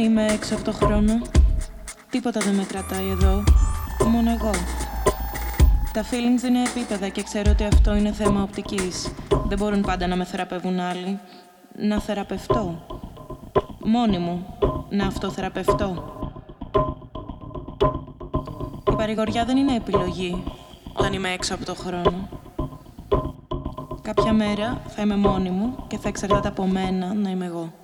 είμαι έξω από το χρόνο. Τίποτα δεν με κρατάει εδώ. Μόνο εγώ. Τα feelings είναι επίπεδα και ξέρω ότι αυτό είναι θέμα οπτικής. Δεν μπορούν πάντα να με θεραπεύουν άλλοι. Να θεραπευτώ. Μόνη μου. Να αυτοθεραπευτώ. Η παρηγοριά δεν είναι επιλογή όταν είμαι έξω από το χρόνο. Κάποια μέρα θα είμαι μόνη μου και θα εξαρτάται από μένα να είμαι εγώ.